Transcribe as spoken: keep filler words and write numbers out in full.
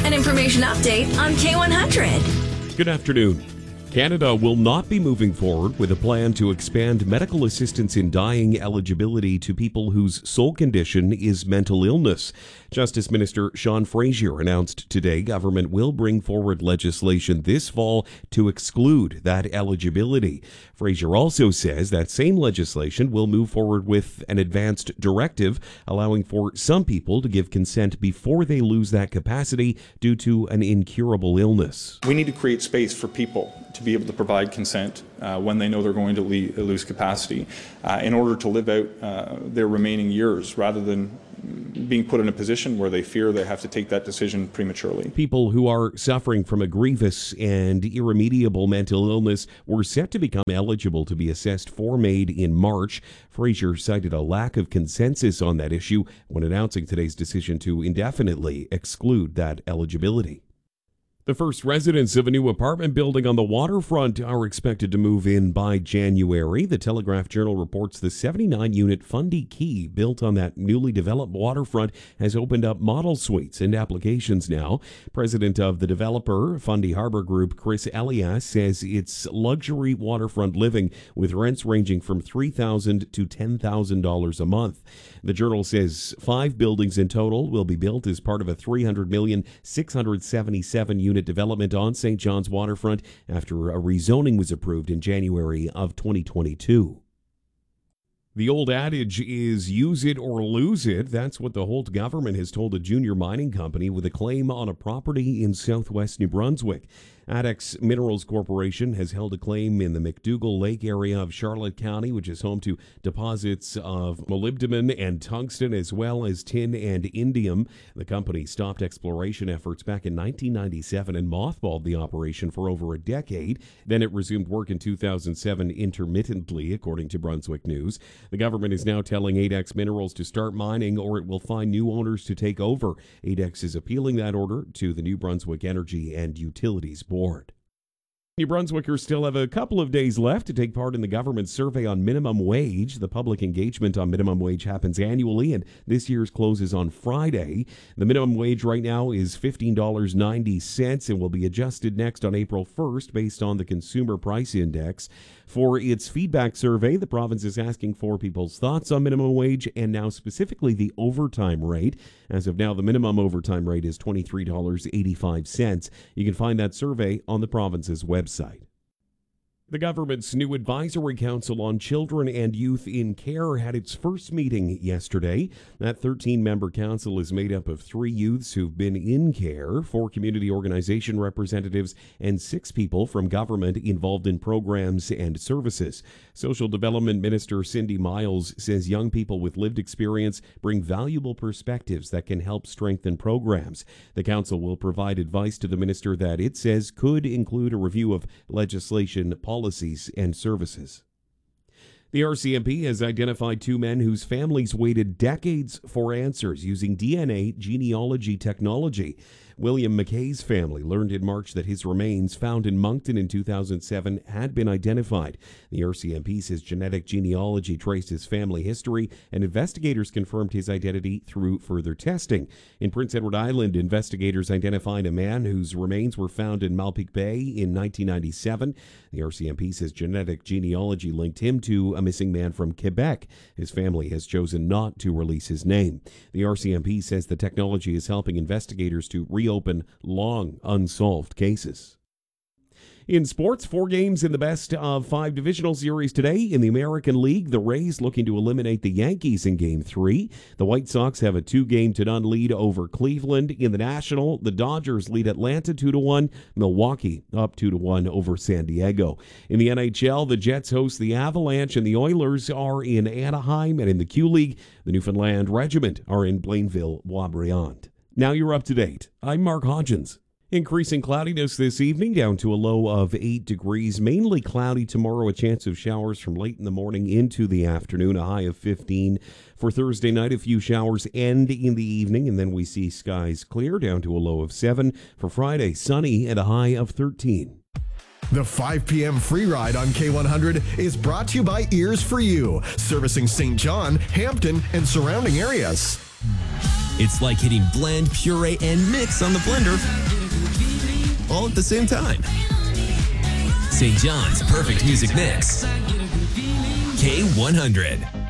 An information update on K one hundred. Good afternoon. Canada will not be moving forward with a plan to expand medical assistance in dying eligibility to people whose sole condition is mental illness. Justice Minister Sean Frazier announced today government will bring forward legislation this fall to exclude that eligibility. Frazier also says that same legislation will move forward with an advanced directive allowing for some people to give consent before they lose that capacity due to an incurable illness. We need to create space for people to be able to provide consent uh, when they know they're going to le- lose capacity uh, in order to live out uh, their remaining years rather than being put in a position where they fear they have to take that decision prematurely. People who are suffering from a grievous and irremediable mental illness were set to become eligible to be assessed for MAID in March. Frazier cited a lack of consensus on that issue when announcing today's decision to indefinitely exclude that eligibility. The first residents of a new apartment building on the waterfront are expected to move in by January. The Telegraph-Journal reports the seventy-nine unit Fundy Quay, built on that newly developed waterfront, has opened up model suites and applications now. President of the developer, Fundy Harbor Group, Chris Elias, says it's luxury waterfront living with rents ranging from three thousand dollars to ten thousand dollars a month. The Journal says five buildings in total will be built as part of a three hundred million dollars, six hundred seventy-seven unit development on Saint John's waterfront after a rezoning was approved in January of twenty twenty-two. The old adage is use it or lose it. That's what the Holt government has told a junior mining company with a claim on a property in southwest New Brunswick. Adex Minerals Corporation has held a claim in the McDougall Lake area of Charlotte County, which is home to deposits of molybdenum and tungsten, as well as tin and indium. The company stopped exploration efforts back in nineteen ninety-seven and mothballed the operation for over a decade. Then it resumed work in two thousand seven intermittently, according to Brunswick News. The government is now telling Adex Minerals to start mining or it will find new owners to take over. Adex is appealing that order to the New Brunswick Energy and Utilities Board. New Brunswickers still have a couple of days left to take part in the government survey on minimum wage. The public engagement on minimum wage happens annually, and this year's closes on Friday. The minimum wage right now is fifteen dollars and ninety cents and will be adjusted next on April first based on the Consumer Price Index. For its feedback survey, the province is asking for people's thoughts on minimum wage and now specifically the overtime rate. As of now, the minimum overtime rate is twenty-three dollars and eighty-five cents. You can find that survey on the province's website. The government's new advisory council on children and youth in care had its first meeting yesterday. That thirteen-member council is made up of three youths who've been in care, four community organization representatives, and six people from government involved in programs and services. Social Development Minister Cindy Miles says young people with lived experience bring valuable perspectives that can help strengthen programs. The council will provide advice to the minister that it says could include a review of legislation, policies, and services. The R C M P has identified two men whose families waited decades for answers using D N A genealogy technology. William McKay's family learned in March that his remains, found in Moncton in two thousand seven, had been identified. The R C M P says genetic genealogy traced his family history, and investigators confirmed his identity through further testing. In Prince Edward Island, investigators identified a man whose remains were found in Malpeque Bay in nineteen ninety-seven. The R C M P says genetic genealogy linked him to a missing man from Quebec. His family has chosen not to release his name. The R C M P says the technology is helping investigators to reopen long unsolved cases. In sports, four games in the best of five divisional series today. In the American League, the Rays looking to eliminate the Yankees in Game three. The White Sox have a two-game-to-none lead over Cleveland. In the National, the Dodgers lead Atlanta two to one. Milwaukee up two to one over San Diego. In the N H L, the Jets host the Avalanche, and the Oilers are in Anaheim. And in the Q-League, the Newfoundland Regiment are in Blainville-Boisbriand. Now you're up to date. I'm Mark Hodgins. Increasing cloudiness this evening down to a low of eight degrees. Mainly cloudy tomorrow, a chance of showers from late in the morning into the afternoon, a high of fifteen. For Thursday night, a few showers end in the evening, and then we see skies clear down to a low of seven. For Friday, sunny and a high of thirteen. The five p.m. free ride on K one hundred is brought to you by Ears for You, servicing Saint John, Hampton, and surrounding areas. It's like hitting blend, puree, and mix on the blender all at the same time. Saint John's Perfect Music Mix. K one hundred.